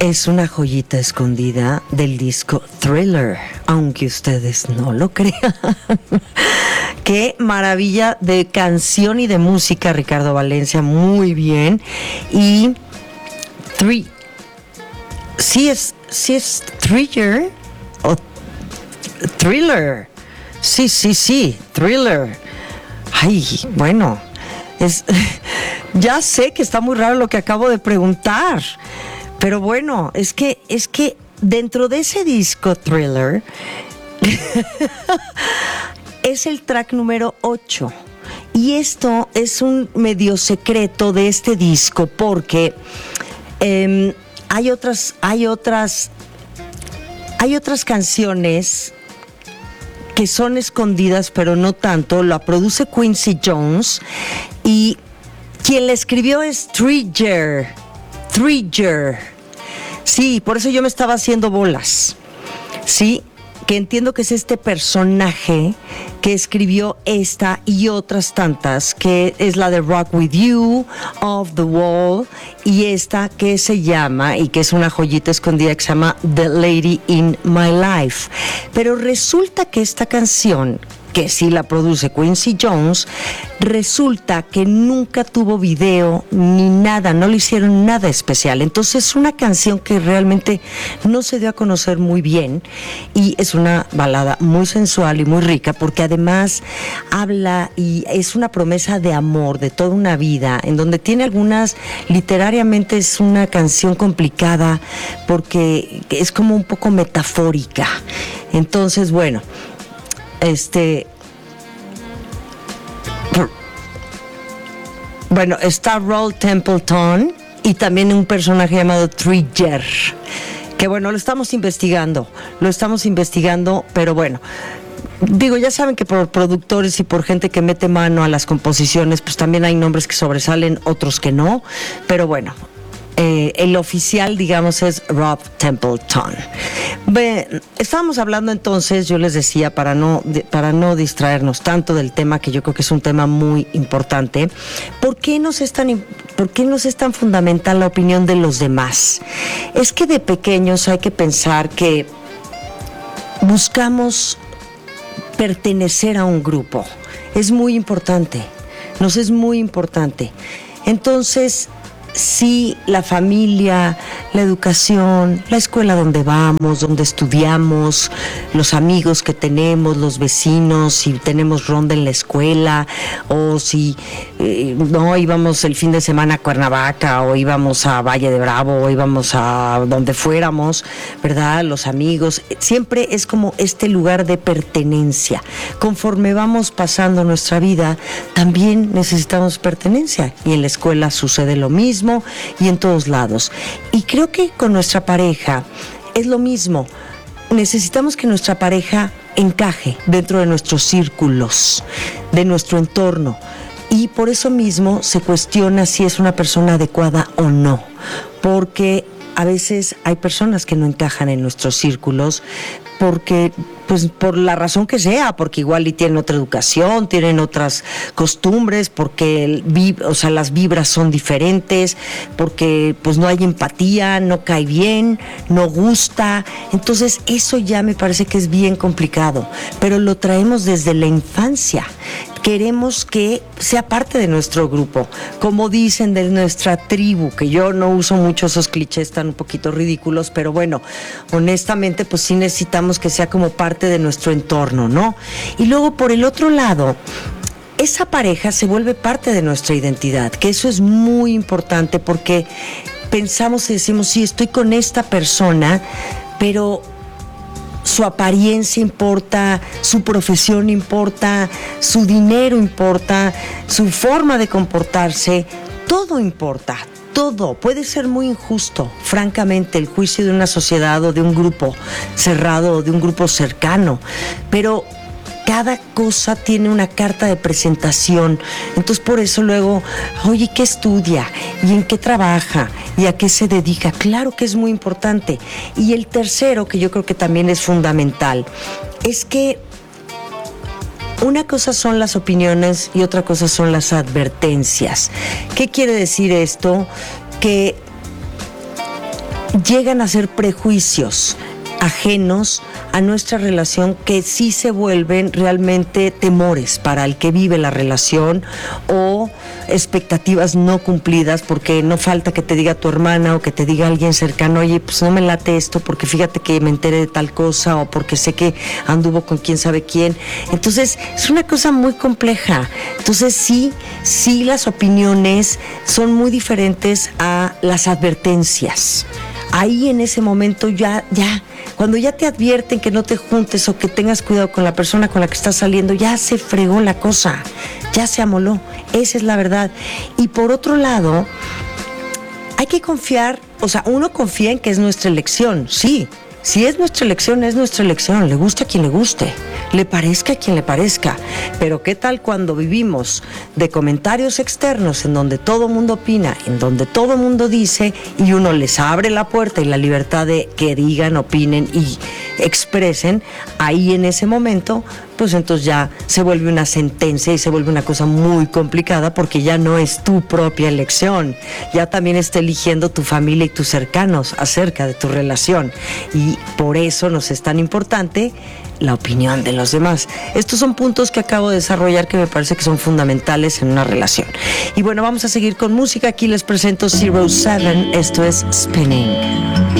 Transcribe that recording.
Es una joyita escondida del disco Thriller, aunque ustedes no lo crean. Qué maravilla de canción y de música, Ricardo Valencia, muy bien. Y sí es Thriller o Thriller. Sí, Thriller. Ay, bueno, ya sé que está muy raro lo que acabo de preguntar. Pero bueno, es que dentro de ese disco Thriller es el track número 8. Y esto es un medio secreto de este disco porque hay otras canciones que son escondidas, pero no tanto. La produce Quincy Jones y quien la escribió es Thriller. Sí, por eso yo me estaba haciendo bolas. Sí, que entiendo que es este personaje que escribió esta y otras tantas, que es la de Rock With You, Off the Wall, y esta que se llama, y que es una joyita escondida, que se llama The Lady in My Life. Pero resulta que esta canción, que sí la produce Quincy Jones, resulta que nunca tuvo video ni nada, no le hicieron nada especial. Entonces es una canción que realmente no se dio a conocer muy bien y es una balada muy sensual y muy rica porque además habla y es una promesa de amor de toda una vida, en donde tiene algunas, literariamente es una canción complicada porque es como un poco metafórica. Entonces, bueno, está Roll Templeton y también un personaje llamado Thriller, que bueno, lo estamos investigando, pero bueno, digo, ya saben que por productores y por gente que mete mano a las composiciones, pues también hay nombres que sobresalen, otros que no, pero bueno, el oficial, digamos, es Rob Templeton. Estábamos hablando entonces, yo les decía, para no distraernos tanto del tema, que yo creo que es un tema muy importante, ¿por qué nos es tan fundamental la opinión de los demás? Es que de pequeños hay que pensar que buscamos pertenecer a un grupo. Es muy importante, nos es muy importante. Entonces, sí, la familia, la educación, la escuela donde vamos, donde estudiamos, los amigos que tenemos, los vecinos, si tenemos ronda en la escuela, o si no íbamos el fin de semana a Cuernavaca, o íbamos a Valle de Bravo, o íbamos a donde fuéramos, ¿verdad? Los amigos, siempre es como este lugar de pertenencia. Conforme vamos pasando nuestra vida, también necesitamos pertenencia, y en la escuela sucede lo mismo, y en todos lados. Y creo que con nuestra pareja es lo mismo. Necesitamos que nuestra pareja encaje dentro de nuestros círculos, de nuestro entorno. Y por eso mismo se cuestiona si es una persona adecuada o no. Porque a veces hay personas que no encajan en nuestros círculos porque, pues, por la razón que sea, porque igual y tienen otra educación, tienen otras costumbres, porque las vibras son diferentes, porque pues no hay empatía, no cae bien, no gusta. Entonces eso ya me parece que es bien complicado, pero lo traemos desde la infancia. Queremos que sea parte de nuestro grupo, como dicen, de nuestra tribu, que yo no uso mucho esos clichés tan un poquito ridículos, pero bueno, honestamente pues sí necesitamos que sea como parte de nuestro entorno, ¿no? Y luego por el otro lado, esa pareja se vuelve parte de nuestra identidad, que eso es muy importante porque pensamos y decimos, sí, estoy con esta persona, pero su apariencia importa, su profesión importa, su dinero importa, su forma de comportarse, todo importa, todo. Puede ser muy injusto, francamente, el juicio de una sociedad o de un grupo cerrado o de un grupo cercano, pero cada cosa tiene una carta de presentación. Entonces por eso luego, oye, ¿qué estudia? ¿Y en qué trabaja? ¿Y a qué se dedica? Claro que es muy importante. Y el tercero, que yo creo que también es fundamental, es que una cosa son las opiniones y otra cosa son las advertencias. ¿Qué quiere decir esto? Que llegan a ser prejuicios ajenos a nuestra relación que sí se vuelven realmente temores para el que vive la relación o expectativas no cumplidas, porque no falta que te diga tu hermana o que te diga alguien cercano, oye, pues no me late esto porque fíjate que me enteré de tal cosa o porque sé que anduvo con quién sabe quién. Entonces es una cosa muy compleja. Entonces sí las opiniones son muy diferentes a las advertencias. Ahí en ese momento ya, cuando ya te advierten que no te juntes o que tengas cuidado con la persona con la que estás saliendo, ya se fregó la cosa, ya se amoló. Esa es la verdad. Y por otro lado, hay que confiar, o sea, uno confía en que es nuestra elección, sí. Si es nuestra elección, es nuestra elección. Le guste a quien le guste, le parezca a quien le parezca. Pero ¿qué tal cuando vivimos de comentarios externos en donde todo mundo opina, en donde todo mundo dice y uno les abre la puerta y la libertad de que digan, opinen y expresen? Ahí en ese momento, pues entonces ya se vuelve una sentencia y se vuelve una cosa muy complicada porque ya no es tu propia elección. Ya también está eligiendo tu familia y tus cercanos acerca de tu relación. Y por eso nos es tan importante la opinión de los demás. Estos son puntos que acabo de desarrollar que me parece que son fundamentales en una relación. Y bueno, vamos a seguir con música. Aquí les presento 07. Esto es Spinning.